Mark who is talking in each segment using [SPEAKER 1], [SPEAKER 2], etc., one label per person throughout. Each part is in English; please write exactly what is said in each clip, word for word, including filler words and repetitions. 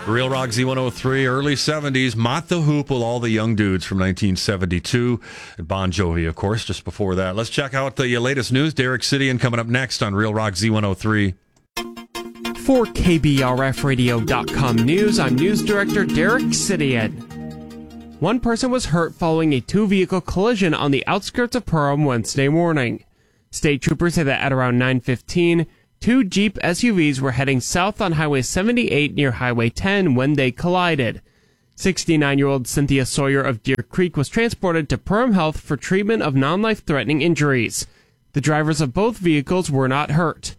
[SPEAKER 1] Real Rock Z one oh three, early seventies, Mott the Hoople, all the young dudes from nineteen seventy-two. And Bon Jovi, of course, just before that. Let's check out the latest news. Derek Sidian coming up next on Real Rock Z one oh three.
[SPEAKER 2] For K B R F radio dot com News, I'm News Director Derek Sidian. One person was hurt following a two-vehicle collision on the outskirts of Perham Wednesday morning. State troopers say that at around nine fifteen, two Jeep S U Vs were heading south on Highway seventy-eight near Highway ten when they collided. sixty-nine-year-old Cynthia Sawyer of Deer Creek was transported to Perham Health for treatment of non-life-threatening injuries. The drivers of both vehicles were not hurt.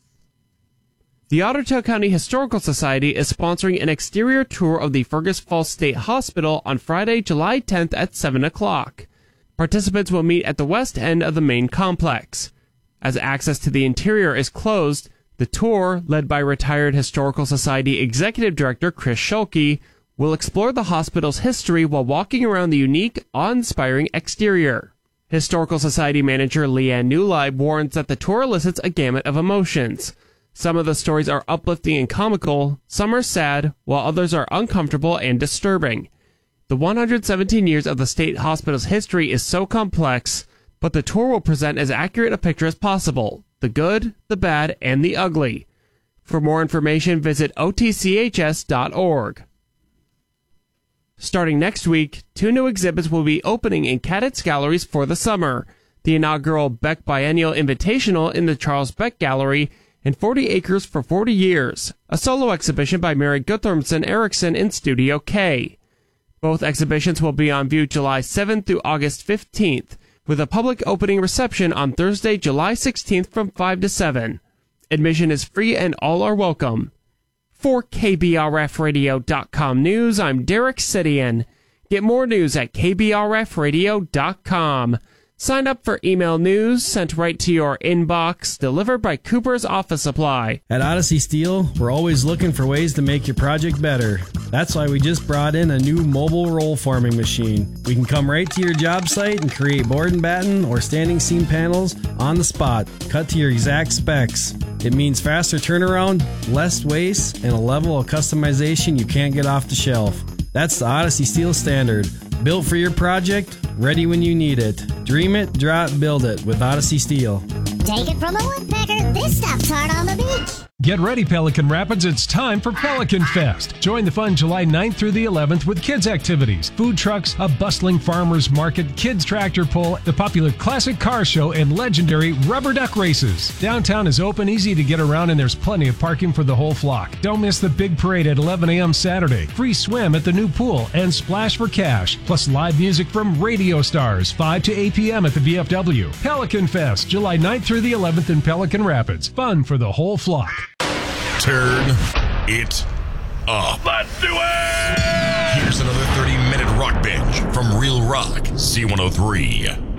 [SPEAKER 2] The Ottawa County Historical Society is sponsoring an exterior tour of the Fergus Falls State Hospital on Friday, July tenth at seven o'clock. Participants will meet at the west end of the main complex. As access to the interior is closed, the tour, led by retired Historical Society Executive Director Chris Schulke, will explore the hospital's history while walking around the unique, awe-inspiring exterior. Historical Society Manager Leanne Newleib warns that the tour elicits a gamut of emotions. Some of the stories are uplifting and comical, some are sad, while others are uncomfortable and disturbing. The one hundred seventeen years of the state hospital's history is so complex, but the tour will present as accurate a picture as possible, the good, the bad, and the ugly. For more information, visit O T C H S dot org. Starting next week, two new exhibits will be opening in Cadets Galleries for the summer. The inaugural Beck Biennial Invitational in the Charles Beck Gallery and forty acres for forty years, a solo exhibition by Mary Guttormson Erickson in Studio K. Both exhibitions will be on view July seventh through August fifteenth, with a public opening reception on Thursday, July sixteenth from five to seven. Admission is free and all are welcome. For K B R F radio dot com News, I'm Derek Sidian. Get more news at K B R F radio dot com. Sign up for email news sent right to your inbox, delivered by Cooper's Office Supply.
[SPEAKER 3] At Odyssey Steel, we're always looking for ways to make your project better. That's why we just brought in a new mobile roll forming machine. We can come right to your job site and create board and batten or standing seam panels on the spot, cut to your exact specs. It means faster turnaround, less waste, and a level of customization you can't get off the shelf. That's the Odyssey Steel Standard. Built for your project, ready when you need it. Dream it, draw it, build it with Odyssey Steel.
[SPEAKER 4] Take it from a woodpecker, this stuff's hard on the beach.
[SPEAKER 5] Get ready, Pelican Rapids. It's time for Pelican Fest. Join the fun July ninth through the eleventh with kids' activities, food trucks, a bustling farmers market, kids' tractor pull, the popular classic car show, and legendary rubber duck races. Downtown is open, easy to get around, and there's plenty of parking for the whole flock. Don't miss the big parade at eleven a.m. Saturday. Free swim at the new pool and splash for cash. Plus live music from radio stars, five to eight p.m. at the V F W. Pelican Fest, July ninth through the eleventh in Pelican Rapids. Fun for the whole flock.
[SPEAKER 6] Turn it up.
[SPEAKER 7] Let's do it!
[SPEAKER 6] Here's another thirty-minute rock binge from Real Rock Z one oh three.